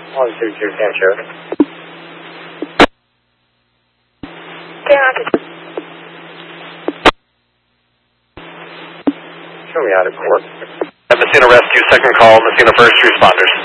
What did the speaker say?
122 can show. Show me out of court. Messina Rescue, second call, Messina first responders.